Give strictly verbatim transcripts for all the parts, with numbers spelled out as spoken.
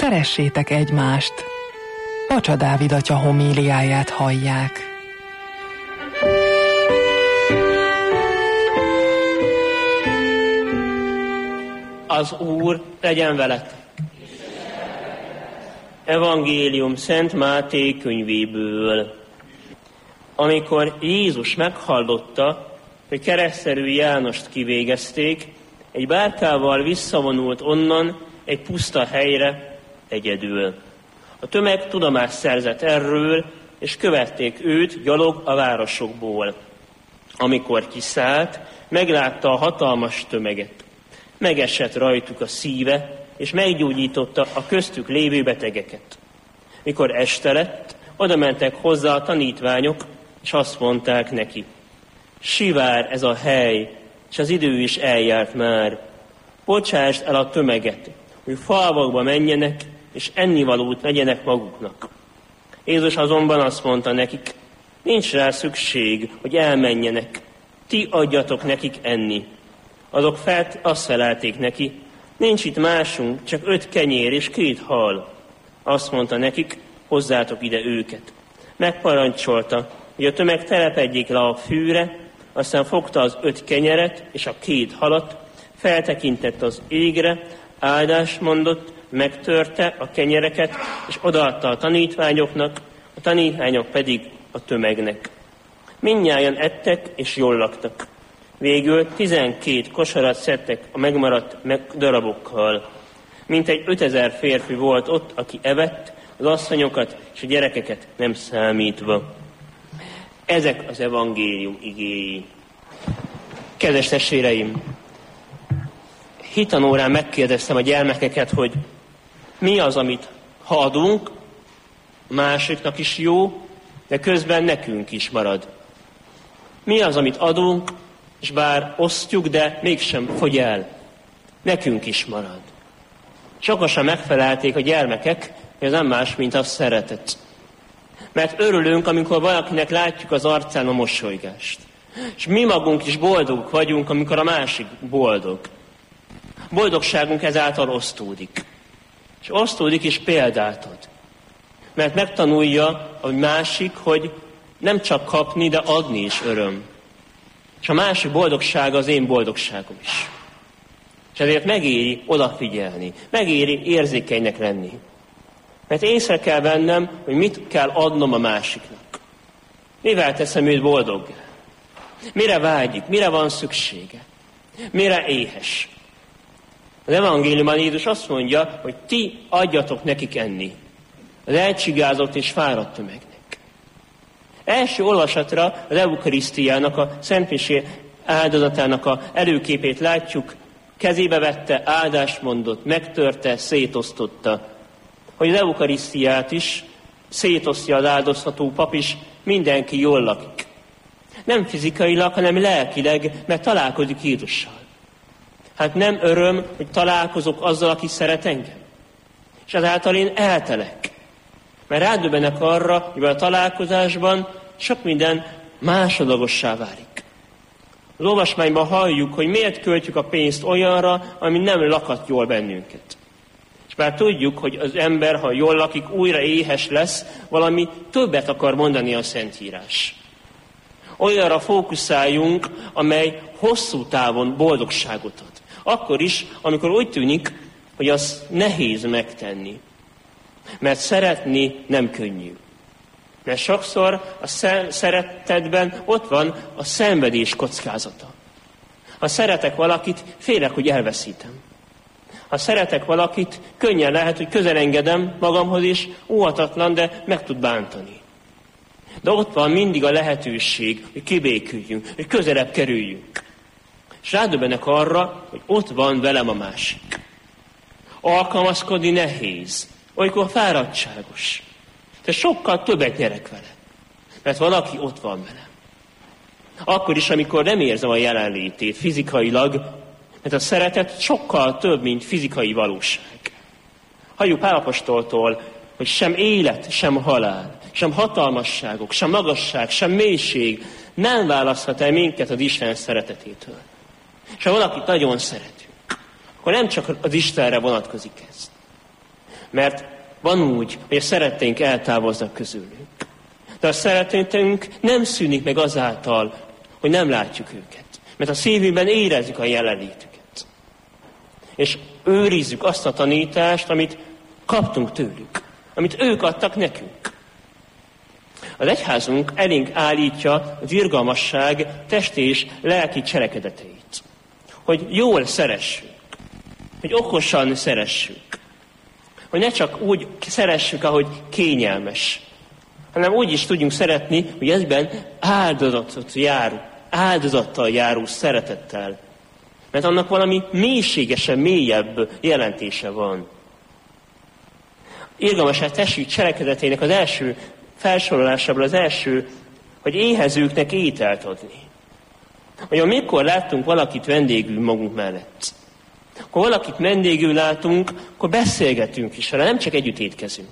keressétek egymást. Pacsa Dávid atya homíliáját hallják. Az Úr legyen veletek. Evangélium Szent Máté könyvéből. Amikor Jézus meghallotta, hogy keresztelő Jánost kivégezték, egy bárkával visszavonult onnan egy puszta helyre egyedül. A tömeg tudomást szerzett erről, és követték őt gyalog a városokból. Amikor kiszállt, meglátta a hatalmas tömeget. Megesett rajtuk a szíve, és meggyógyította a köztük lévő betegeket. Mikor este lett, oda mentek hozzá a tanítványok, és azt mondták neki: sivár ez a hely, és az idő is eljárt már. Bocsásd el a tömeget, hogy falvakba menjenek, és ennivalót vegyenek maguknak. Jézus azonban azt mondta nekik: nincs rá szükség, hogy elmenjenek, ti adjatok nekik enni. Azok felt, azt felelték neki: nincs itt másunk, csak öt kenyér és két hal. Azt mondta nekik: hozzátok ide őket. Megparancsolta, hogy a tömeg telepedjék le a fűre, aztán fogta az öt kenyeret és a két halat, feltekintett az égre, áldást mondott, megtörte a kenyereket, és odaadta a tanítványoknak, a tanítványok pedig a tömegnek. Mindnyájan ettek és jól laktak. Végül tizenkét kosarat szedtek a megmaradt darabokkal. Mintegy ötezer férfi volt ott, aki evett, az asszonyokat és a gyerekeket nem számítva. Ezek az evangélium igéi. Kedves testvéreim, hitanórán megkérdeztem a gyermekeket, hogy mi az, amit ha adunk, másiknak is jó, de közben nekünk is marad. Mi az, amit adunk, és bár osztjuk, de mégsem fogy el. Nekünk is marad. Sokasan megfelelték a gyermekek, hogy ez nem más, mint a szeretet. Mert örülünk, amikor valakinek látjuk az arcán a mosolygást. És mi magunk is boldogok vagyunk, amikor a másik boldog. Boldogságunk ezáltal osztódik. És osztódik és példát ad. Mert megtanulja a másik, hogy nem csak kapni, de adni is öröm. És a másik boldogsága az én boldogságom is. És ezért megéri odafigyelni, megéri érzékenynek lenni. Mert észre kell vennem, hogy mit kell adnom a másiknak. Mivel teszem őt boldoggá? Mire vágyik? Mire van szüksége? Mire éhes? Az evangéliumban Jézus azt mondja, hogy ti adjatok nekik enni. Az elcsigázott és fáradt tömegnek. Első olvasatra az eukarisztiának, a szentmisé áldozatának a előképét látjuk. Kezébe vette, áldást mondott, megtörte, szétosztotta. Hogy az eukarisztiát is szétosztja az áldozható pap is, mindenki jól lakik. Nem fizikailag, hanem lelkileg, mert találkozik Jézussal. Hát nem öröm, hogy találkozok azzal, aki szeret engem. És ezáltal én eltelek. Mert rádöbbenek arra, hogy a találkozásban sok minden másodagossá válik. Az olvasmányban halljuk, hogy miért költjük a pénzt olyanra, ami nem lakat jól bennünket. És bár tudjuk, hogy az ember, ha jól lakik, újra éhes lesz, valami többet akar mondani a Szentírás. Olyanra fókuszáljunk, amely hosszú távon boldogságot ad. Akkor is, amikor úgy tűnik, hogy az nehéz megtenni. Mert szeretni nem könnyű. Mert sokszor a szeretetben ott van a szenvedés kockázata. Ha szeretek valakit, félek, hogy elveszítem. Ha szeretek valakit, könnyen lehet, hogy közelengedem magamhoz is, óhatatlan, de meg tud bántani. De ott van mindig a lehetőség, hogy kibéküljünk, hogy közelebb kerüljünk. És rádöbbenek arra, hogy ott van velem a másik. Alkalmazkodni nehéz, olykor fáradtságos. De sokkal többet nyerek vele. Mert valaki ott van velem. Akkor is, amikor nem érzem a jelenlétét fizikailag, mert a szeretet sokkal több, mint fizikai valóság. Halljuk Pál apostoltól, hogy sem élet, sem halál, sem hatalmasságok, sem magasság, sem mélység nem választhat el minket az Isten szeretetétől. És ha valakit nagyon szeretünk, akkor nem csak az Istenre vonatkozik ez, Mert van úgy, hogy a szeretteink eltávoznak közülünk. De a szeretetünk nem szűnik meg azáltal, hogy nem látjuk őket. Mert a szívünkben érezzük a jelenlétüket. És őrizzük azt a tanítást, amit kaptunk tőlük. Amit ők adtak nekünk. Az egyházunk elénk állítja az irgalmasság testi és lelki cselekedeteit. Hogy jól szeressük. Hogy okosan szeressük. Hogy ne csak úgy szeressük, ahogy kényelmes, hanem úgy is tudjunk szeretni, hogy ezben áldozatot jár, áldozattal járó szeretettel. Mert annak valami mélységesen mélyebb jelentése van. Irgalmasság testi cselekedetének az első felsorolásában az első, hogy éhezőknek ételt adni. Hogy amikor láttunk valakit vendégül magunk mellett, akkor valakit vendégül látunk, akkor beszélgetünk is vele, nem csak együtt étkezünk.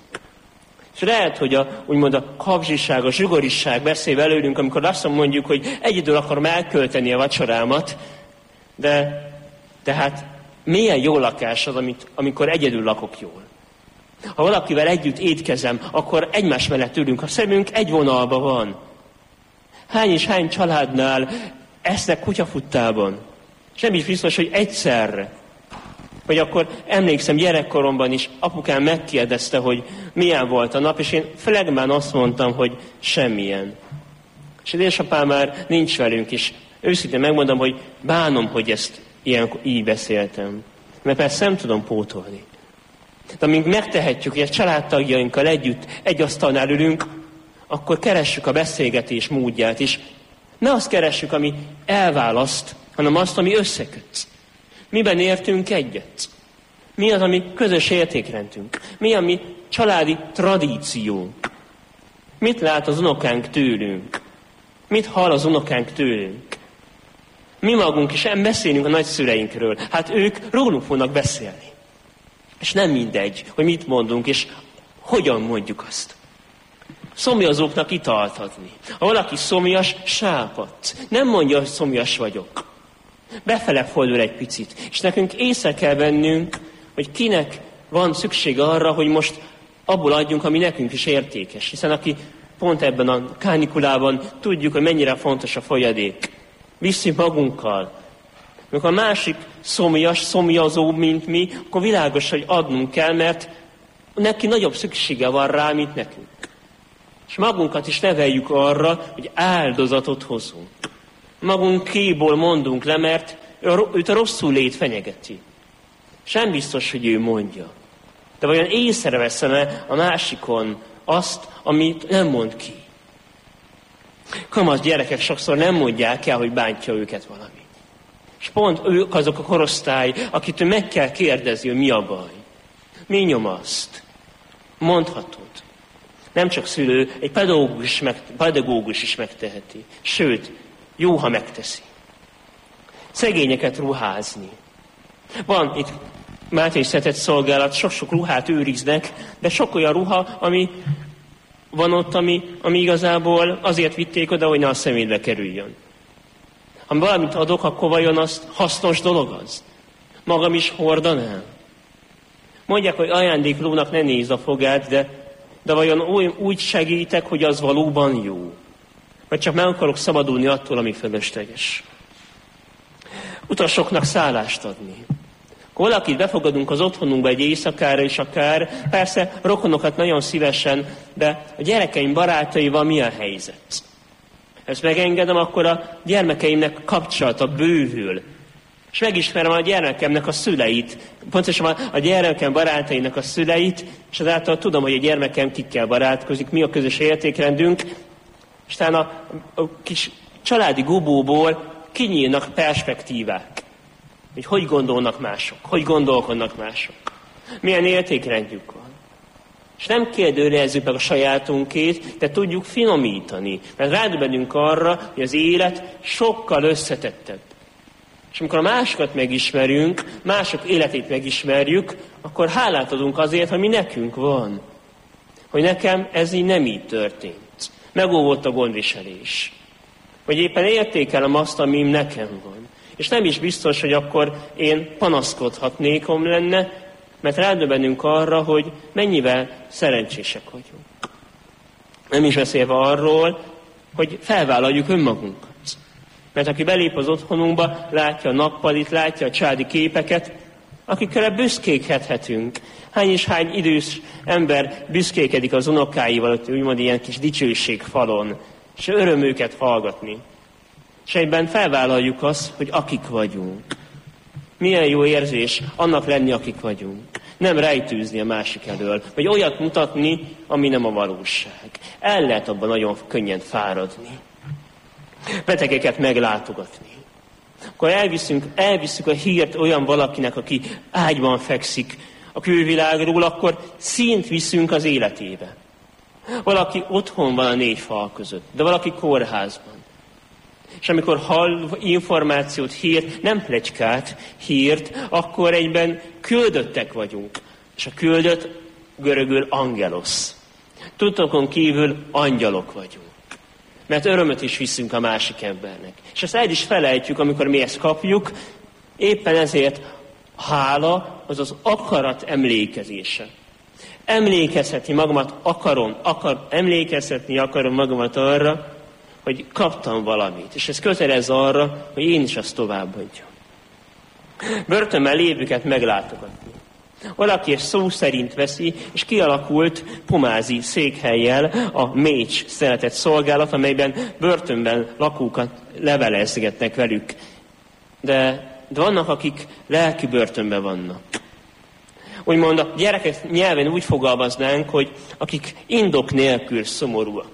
És lehet, hogy a, úgymond a kapzsiság, a zsugoriság beszél előlünk, amikor azt mondjuk, hogy egyedül akarom elkölteni a vacsorámat, de, de hát milyen jó lakás az, amit, amikor egyedül lakok jól. Ha valakivel együtt étkezem, akkor egymás mellett ülünk, a szemünk egy vonalban van. Hány és hány családnál esznek kutyafuttában. És nem is biztos, hogy egyszerre. Vagy akkor emlékszem, gyerekkoromban is apukám megkérdezte, hogy milyen volt a nap, és én flegmán azt mondtam, hogy semmilyen. És az édesapám már nincs velünk, és őszintén megmondom, hogy bánom, hogy ezt ilyen, így beszéltem. Mert persze nem tudom pótolni. De amíg megtehetjük, hogy a családtagjainkkal együtt egy asztalnál ülünk, akkor keressük a beszélgetés módját is. Ne azt keressük, ami elválaszt, hanem azt, ami összeköt. Miben értünk egyet? Mi az, ami közös értékrendünk? Mi a mi családi tradíciónk? Mit lát az unokánk tőlünk? Mit hall az unokánk tőlünk? Mi magunk is nem beszélünk a nagyszüleinkről. Hát ők rólunk fognak beszélni. És nem mindegy, hogy mit mondunk, és hogyan mondjuk azt. Szomjazóknak italt adni. Ha valaki szomjas, sápadt. Nem mondja, hogy szomjas vagyok. Befele fordul egy picit. És nekünk észre kell vennünk, hogy kinek van szüksége arra, hogy most abból adjunk, ami nekünk is értékes. Hiszen aki pont ebben a kánikulában tudjuk, hogy mennyire fontos a folyadék. Viszi magunkkal. Amikor a másik szomjas, szomjazó, mint mi, akkor világos, hogy adnunk kell, mert neki nagyobb szüksége van rá, mint nekünk. És magunkat is neveljük arra, hogy áldozatot hozunk. Magunkéból mondunk le, mert őt a rosszul lét fenyegeti. És nem biztos, hogy ő mondja. De vajon észreveszem-e a másikon azt, amit nem mond ki? Kamasz gyerekek sokszor nem mondják el, hogy bántja őket valami. És pont ők azok a korosztály, akit meg kell kérdezni, hogy mi a baj. Mi nyomaszt? Mondhatod. Nem csak szülő, egy pedagógus, meg, pedagógus is megteheti. Sőt, jó, ha megteszi. Szegényeket ruházni. Van itt Máté Szeretett Szolgálat, sok-sok ruhát őriznek, de sok olyan ruha, ami van ott, ami, ami igazából azért vitték oda, hogy ne a szemétbe kerüljön. Ha valamit adok, akkor vajon az hasznos dolog az? Magam is hordanám? Mondják, hogy ajándéklónak ne nézd a fogát, de, de vajon úgy segítek, hogy az valóban jó? Vagy csak meg akarok szabadulni attól, ami fölösleges? Utasoknak szállást adni. Akkor valakit befogadunk az otthonunkba egy éjszakára is akár, persze rokonokat nagyon szívesen, de a gyerekeim barátaival mi a helyzet? Ezt megengedem, akkor a gyermekeimnek kapcsolata bővül. És megismerem a gyermekemnek a szüleit, pontosan a gyermekem barátainak a szüleit, és azáltal tudom, hogy a gyermekem kikkel barátkozik, mi a közös értékrendünk, és talán a, a kis családi gubóból kinyílnak perspektívák. Hogy hogy gondolnak mások, hogy gondolkodnak mások. Milyen értékrendjük van. És nem kérdőjelezzük meg a sajátunkét, de tudjuk finomítani. Mert rádöbbenünk arra, hogy az élet sokkal összetettebb. És amikor a másokat megismerünk, mások életét megismerjük, akkor hálát adunk azért, hogy mi nekünk van. Hogy nekem ez így nem így történt. Megóvott a gondviselés. Hogy éppen értékelem azt, ami nekem van. És nem is biztos, hogy akkor én panaszkodhatnékom lenne, mert rádöbbenünk arra, hogy mennyivel szerencsések vagyunk. Nem is beszélve arról, hogy felvállaljuk önmagunkat. Mert aki belép az otthonunkba, látja a nappalit, látja a családi képeket, akikkel büszkékedhetünk. Hány és hány idős ember büszkékedik az unokáival, úgymond ilyen kis dicsőségfalon, és öröm őket hallgatni. És egyben felvállaljuk azt, hogy akik vagyunk. Milyen jó érzés annak lenni, akik vagyunk. Nem rejtőzni a másik elől, vagy olyat mutatni, ami nem a valóság. El lehet abban nagyon könnyen fáradni. Betegeket meglátogatni. Akkor elviszünk, elviszünk a hírt olyan valakinek, aki ágyban fekszik a külvilágról, akkor színt viszünk az életébe. Valaki otthon van a négy fal között, de valaki kórházban. És amikor hall információt, hírt, nem pletykát, hírt, akkor egyben küldöttek vagyunk. És a küldött görögül angelos. Tudtokon kívül angyalok vagyunk. Mert örömöt is viszünk a másik embernek. És ezt el is felejtjük, amikor mi ezt kapjuk, éppen ezért a hála az az akarat emlékezése. Emlékezhetni magamat akarom, akar, emlékezhetni akarom magamat arra, hogy kaptam valamit. És ez kötelez arra, hogy én is azt továbbadjam. Börtönben lévőket meglátogatni. Valaki ezt szó szerint veszi, és kialakult pomázi székhellyel a Mécs szeretett szolgálat, amelyben börtönben lakókat levelezgetnek velük. De, de vannak, akik lelki börtönben vannak. Úgymond a gyerekek nyelven úgy fogalmaznánk, hogy akik indok nélkül szomorúak.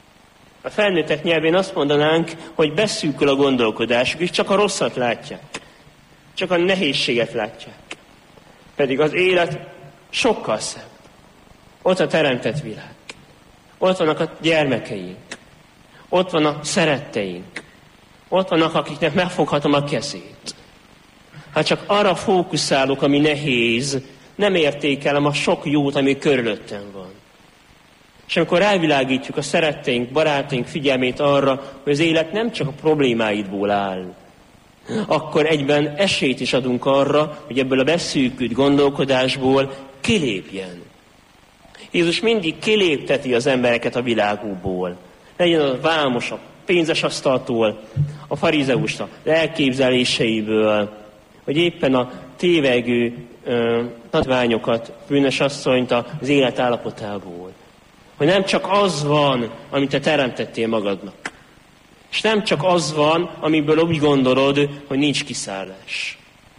A felnőttek nyelvén azt mondanánk, hogy beszűkül a gondolkodásuk, és csak a rosszat látják. Csak a nehézséget látják. Pedig az élet sokkal szebb. Ott a teremtett világ. Ott vannak a gyermekeink. Ott van a szeretteink. Ott vannak, akiknek megfoghatom a kezét. Ha csak arra fókuszálok, ami nehéz, nem értékelem a sok jót, ami körülöttem van. És amikor elvilágítjuk a szeretteink, barátaink figyelmét arra, hogy az élet nem csak a problémáidból áll, akkor egyben esélyt is adunk arra, hogy ebből a beszűkült gondolkodásból kilépjen. Jézus mindig kilépteti az embereket a világúból. Legyen az a vámos, a pénzes asztaltól, a farizeusnak elképzeléseiből, vagy éppen a tévegő ö, tanítványokat, bűnös asszonyt az élet állapotából. Hogy nem csak az van, amit te teremtettél magadnak. És nem csak az van, amiből úgy gondolod, hogy nincs kiszállás.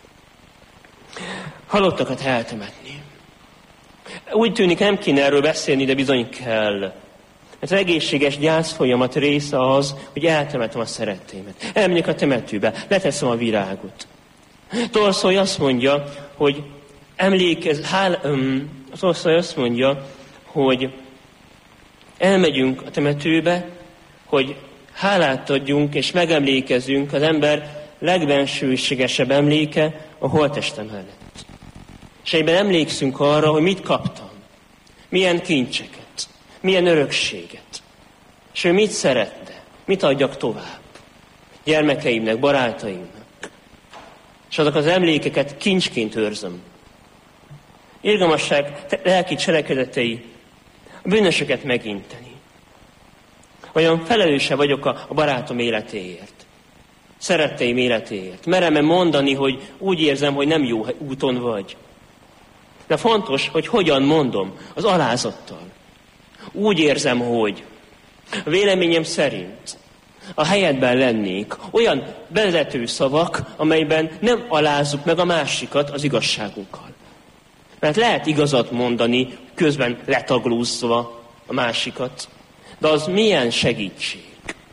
Halottakat eltemetni. Úgy tűnik, nem kéne erről beszélni, de bizony kell. Mert az egészséges gyászfolyamat része az, hogy eltemetem a szeretteimet. Elmegyek a temetőbe, leteszem a virágot. Tolsztoy azt mondja, hogy emlékez, hál, um, Tolsztoy azt mondja, hogy elmegyünk a temetőbe, hogy hálát adjunk és megemlékezünk az ember legbensőségesebb emléke a holtteste mellett. És egyben emlékszünk arra, hogy mit kaptam, milyen kincseket, milyen örökséget, és ő mit szeretne, mit adjak tovább gyermekeimnek, barátaimnak. És azok az emlékeket kincsként őrzöm. Irgalmasság lelki cselekedetei a bűnösöket meginteni. Olyan felelőse vagyok a, a barátom életéért, szeretteim életéért. Merem-e mondani, hogy úgy érzem, hogy nem jó úton vagy. De fontos, hogy hogyan mondom, az alázattal. Úgy érzem, hogy a véleményem szerint a helyedben lennék olyan vezető szavak, amelyben nem alázzuk meg a másikat az igazságunkkal. Mert lehet igazat mondani, közben letaglózva a másikat, de az milyen segítség?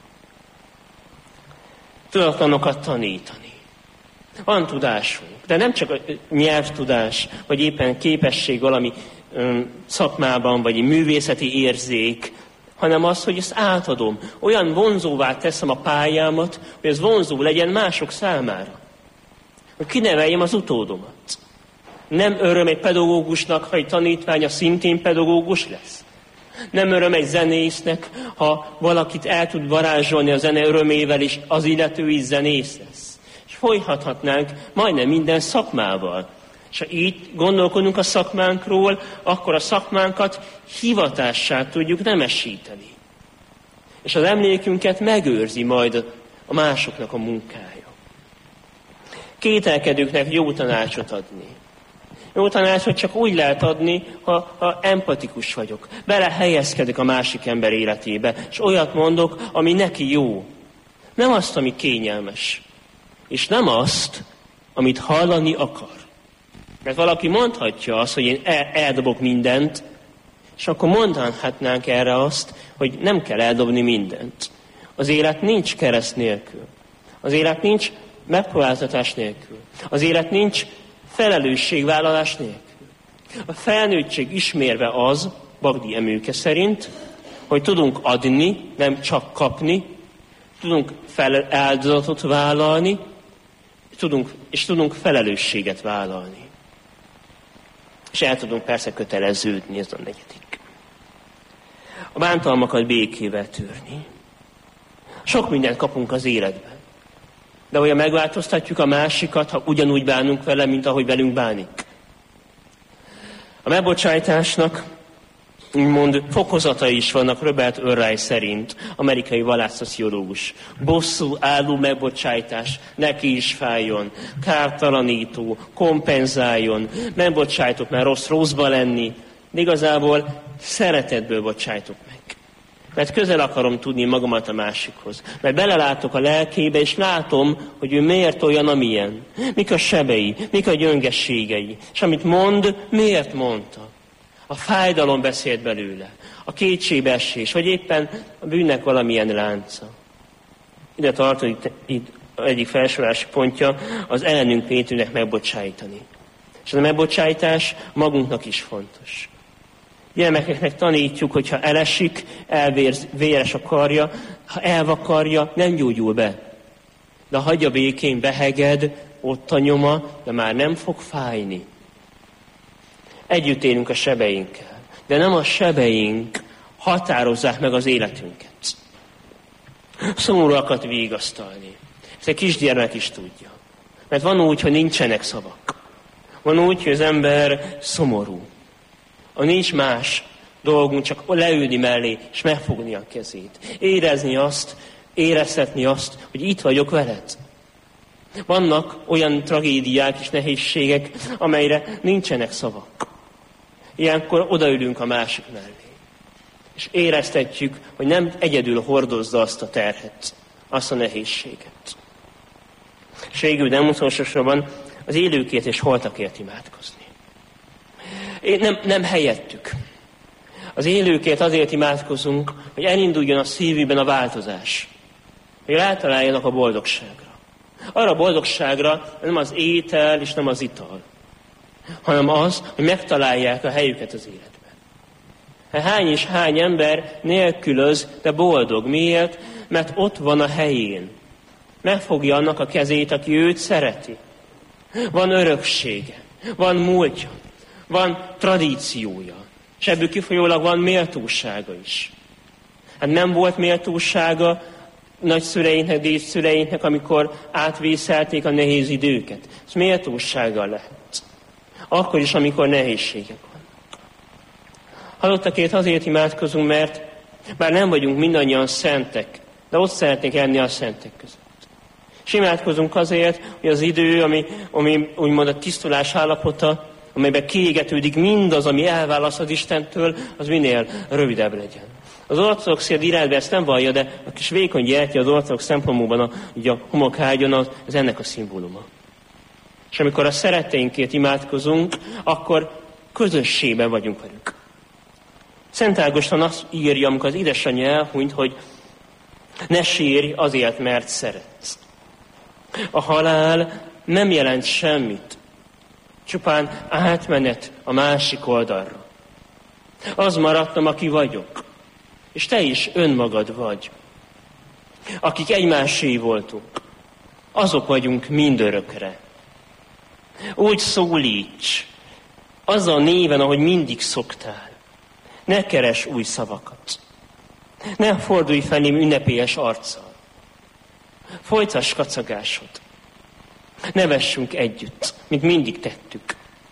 Tudatlanokat tanítani. Van tudásunk, de nem csak a nyelvtudás, vagy éppen képesség valami öm, szakmában, vagy művészeti érzék, hanem az, hogy ezt átadom. Olyan vonzóvá teszem a pályámat, hogy ez vonzó legyen mások számára. Hogy kineveljem az utódomat. Nem öröm egy pedagógusnak, ha egy tanítványa szintén pedagógus lesz. Nem öröm egy zenésznek, ha valakit el tud varázsolni a zene örömével, és az illető is zenész lesz. És folytathatnánk majdnem minden szakmával. És ha így gondolkodunk a szakmánkról, akkor a szakmánkat hivatássá tudjuk nemesíteni. És az emlékünket megőrzi majd a másoknak a munkája. Kételkedőknek jó tanácsot adni. Jó tanácsot csak úgy lehet adni, ha, ha empatikus vagyok. Belehelyezkedek a másik ember életébe, és olyat mondok, ami neki jó. Nem azt, ami kényelmes. És nem azt, amit hallani akar. Mert valaki mondhatja azt, hogy én el, eldobok mindent, és akkor mondhatnánk erre azt, hogy nem kell eldobni mindent. Az élet nincs kereszt nélkül. Az élet nincs megpróbáltatás nélkül. Az élet nincs felelősségvállalás nélkül. A felnőttség ismérve az, Bagdi Emőke szerint, hogy tudunk adni, nem csak kapni, tudunk fel áldozatot vállalni, tudunk, és tudunk felelősséget vállalni. És el tudunk persze köteleződni, ez a negyedik. A bántalmakat békével tűrni. Sok mindent kapunk az életben. De olyan megváltoztatjuk a másikat, ha ugyanúgy bánunk vele, mint ahogy velünk bánik. A megbocsájtásnak úgymond fokozatai is vannak Robert Urráj szerint, amerikai vallásszociológus. Bosszú, álló megbocsájtás, neki is fájjon, kártalanító, kompenzáljon, nem bocsájtok, mert rossz rosszba lenni, de igazából szeretetből bocsájtok meg. Mert közel akarom tudni magamat a másikhoz. Mert belelátok a lelkébe, és látom, hogy ő miért olyan, amilyen. Mik a sebei, mik a gyöngességei. És amit mond, miért mondta. A fájdalom beszélt belőle. A kétségbeesés, vagy éppen a bűnnek valamilyen lánca. Ide tartozik itt egyik felsorolási pontja, az ellenünk vétőnek megbocsájtani. És a megbocsájtás magunknak is fontos. Gyermekeknek tanítjuk, hogyha elesik, elvéres a karja, ha elvakarja, nem gyógyul be. De hagyja békén, beheged, ott a nyoma, de már nem fog fájni. Együtt élünk a sebeinkkel, de nem a sebeink határozzák meg az életünket. Szomorúakat vigasztalni. Ezt egy kisgyermek is tudja. Mert van úgy, hogy nincsenek szavak. Van úgy, hogy az ember szomorú. A nincs más dolgunk, csak leülni mellé, és megfogni a kezét. Érezni azt, érezhetni azt, hogy itt vagyok veled. Vannak olyan tragédiák és nehézségek, amelyre nincsenek szavak. Ilyenkor odaülünk a másik mellé. És éreztetjük, hogy nem egyedül hordozza azt a terhet, azt a nehézséget. És végül nem utolsó sorban az élőkért és holtakért imádkozni. Nem, nem helyettük. Az élőkért azért imádkozunk, hogy elinduljon a szívükben a változás. Hogy rátaláljanak a boldogságra. Arra a boldogságra nem az étel és nem az ital, hanem az, hogy megtalálják a helyüket az életben. Hány és hány ember nélkülöz, de boldog. Miért? Mert ott van a helyén. Megfogja annak a kezét, aki őt szereti. Van öröksége, van múltja, van tradíciója, és ebből kifolyólag van méltósága is. Hát nem volt méltósága nagyszüleinknek, dédszüleinknek, amikor átvészelték a nehéz időket. Ez méltósággal lehet. Akkor is, amikor nehézségek van. Halottakért azért imádkozunk, mert bár nem vagyunk mindannyian szentek, de ott szeretnék enni a szentek között. És imádkozunk azért, hogy az idő, ami, ami úgymond a tisztulás állapota, amelyben kiégetődik mindaz, ami elválaszt az Istentől, az minél rövidebb legyen. Az ortodox irányban ezt nem vallja, de a kis vékony gyertya az ortodox szempontból a, ugye a homokágyon, az, az ennek a szimbóluma. És amikor a szeretteinkért imádkozunk, akkor közösségben vagyunk velük. Szent Ágoston azt írja, amikor az édesanyja elhunyt, hogy ne sírj azért, mert szeretsz. A halál nem jelent semmit, csupán átmenet a másik oldalra. Az maradtam, aki vagyok, és te is önmagad vagy. Akik egymásé voltunk, azok vagyunk mindörökre. Úgy szólíts, azzal néven, ahogy mindig szoktál. Ne keres új szavakat. Ne fordulj felém ünnepélyes arccal. Folytass kacagásod. Ne vessünk együtt, mint mindig tettük.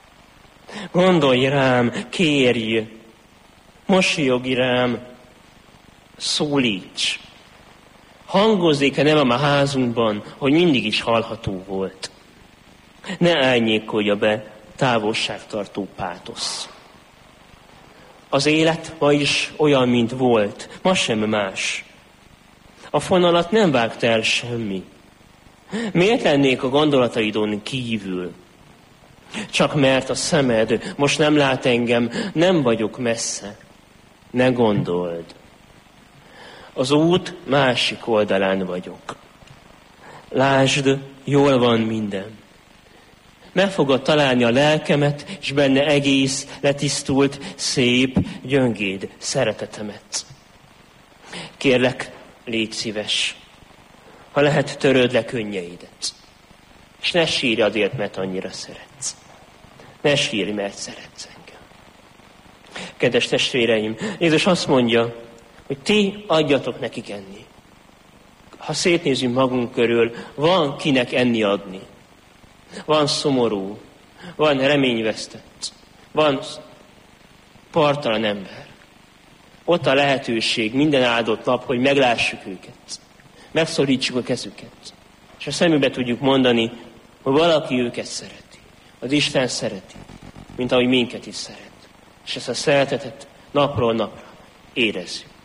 Gondolj rám, kérj, mosolyogj rám, szólíts. Hangozzék a nevem a házunkban, hogy mindig is hallható volt. Ne árnyékolja be távolságtartó pátosz. Az élet ma is olyan, mint volt, ma sem más. A fonalat nem vágta el semmi. Miért lennék a gondolataidon kívül? Csak mert a szemed most nem lát engem, nem vagyok messze. Ne gondold. Az út másik oldalán vagyok. Lásd, jól van minden. Meg fogod találni a lelkemet, és benne egész, letisztult, szép, gyöngéd szeretetemet. Kérlek, légy szíves, ha lehet, töröd le könnyeidet. És ne sírj azért, mert annyira szeretsz. Ne sírj, mert szeretsz engem. Kedves testvéreim, Jézus azt mondja, hogy ti adjatok nekik enni. Ha szétnézünk magunk körül, van kinek enni adni. Van szomorú, van reményvesztett, van partalan ember. Ott a lehetőség minden áldott nap, hogy meglássuk őket, megszorítsuk a kezüket, és a szemükbe tudjuk mondani, hogy valaki őket szereti. Az Isten szereti, mint ahogy minket is szeret. És ezt a szeretetet napról napra érezzük.